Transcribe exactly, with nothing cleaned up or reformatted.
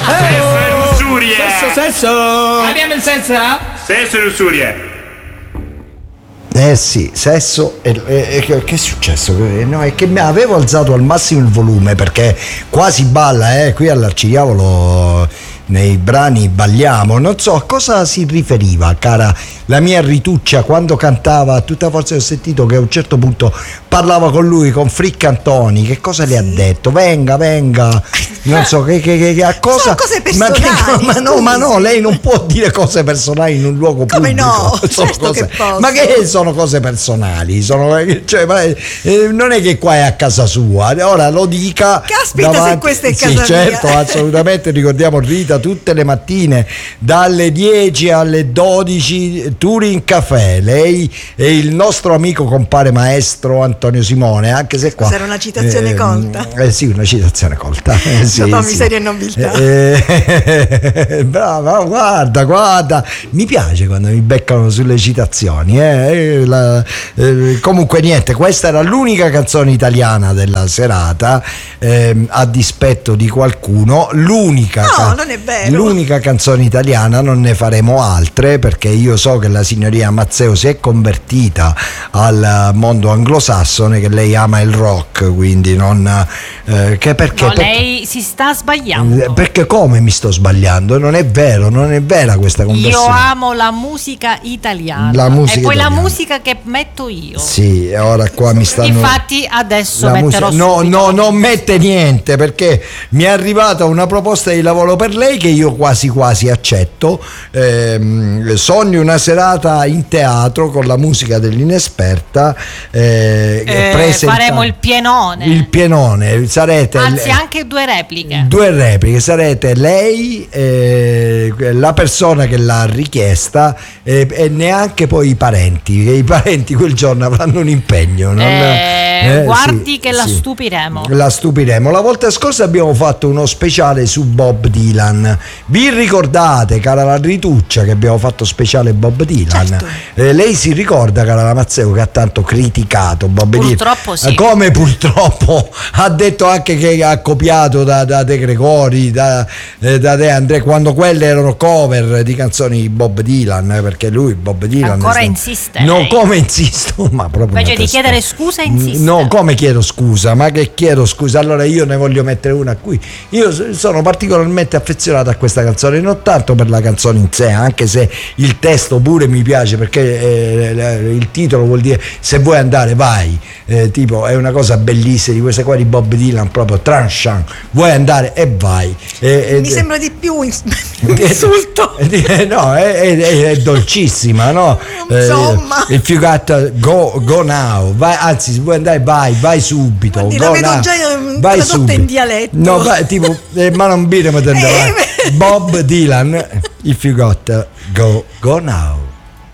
Sesso e lussurie. Sesso, sesso. Abbiamo il sesso? Sesso e lussurie. Eh sì, sesso e, e, e che è successo? No, è che mi avevo alzato al massimo il volume perché quasi balla, eh, qui all'Arcidiavolo nei brani balliamo, non so a cosa si riferiva, cara la mia Rituccia, quando cantava a tutta forza. Ho sentito che a un certo punto parlava con lui, con Frick Antoni, che cosa le ha detto? Venga, venga, non so che, che, che, che a cosa. Sono cose personali, ma, che, ma no, ma no, lei non può dire cose personali in un luogo Come pubblico. no? Sono Certo cose, che posso. ma che sono cose personali? Sono, cioè, ma, eh, non è che qua è a casa sua, ora lo dica. Caspita, davanti. se questa è Sì, casa certo, mia. assolutamente. Ricordiamo Rita tutte le mattine dalle dieci alle dodici Touring Café. Lei e il nostro amico compare maestro Antonio Simone, anche se qua era una citazione eh, colta. Eh sì, una citazione colta. Eh, sì, Dopo sì. miseria e nobiltà. Eh, brava, guarda, guarda, mi piace quando mi beccano sulle citazioni. Eh, la, eh, comunque niente, questa era l'unica canzone italiana della serata, eh, a dispetto di qualcuno, l'unica, No, ca- non è vero. l'unica canzone italiana, non ne faremo altre perché io so che la signoria Mazzeo si è convertita al mondo anglosassone, che lei ama il rock, quindi non eh, che perché, no, perché lei si sta sbagliando. perché come mi sto sbagliando? Non è vero, non è vera questa conversione. Io amo la musica italiana. La musica e poi italiana. la musica che metto io. Sì, ora qua mi stanno. Infatti adesso la metterò musica- no, subito no, la non musica. mette niente perché mi è arrivata una proposta di lavoro per lei che io quasi quasi accetto. Ehm, sogno una serata in teatro con la musica dell'inesperta. Eh, Eh, presenta- faremo il pienone. Il pienone, sarete Anzi, anche due repliche. due repliche, sarete lei, eh, la persona che l'ha richiesta, eh, e neanche poi i parenti, che i parenti quel giorno avranno un impegno. Non, Eh, eh, guardi sì, che la sì. stupiremo. La stupiremo. La volta scorsa abbiamo fatto uno speciale su Bob Dylan. Vi ricordate, cara la Rituccia, che abbiamo fatto speciale Bob Dylan? Certo. Eh, lei si ricorda, cara la Mazzeo, che ha tanto criticato Bob Dylan? Purtroppo sì. Eh, Come purtroppo ha detto anche che ha copiato da, da De Gregori, da, eh, da De André, quando quelle erano cover di canzoni di Bob Dylan, eh, perché lui Bob Dylan Ancora sta- insiste No, lei. come insisto? Ma proprio Invece una di testa- chiedere scusa, insiste. No, come chiedo scusa? Ma che chiedo scusa? Allora io ne voglio mettere una qui. Io s- sono particolarmente affezionato a questa canzone, non tanto per la canzone in sé, anche se il testo pure mi piace, perché eh, il titolo vuol dire se vuoi andare vai, eh, tipo è una cosa bellissima di questa qua di Bob Dylan, proprio tranchant, vuoi andare e vai. E, Mi e- sembra di più ins- insulto. Eh, no, è, è- è dolcissima, no? Insomma. Eh, if you got to go, go now, vai, anzi, se vuoi andare, vai, vai subito. Guardi, go la vedo now. già, eh, vai tradotta subito. in dialetto. No, vai, tipo, eh, ma non dire, ma te ne vai. Eh, Bob Dylan, if you got to go, go now.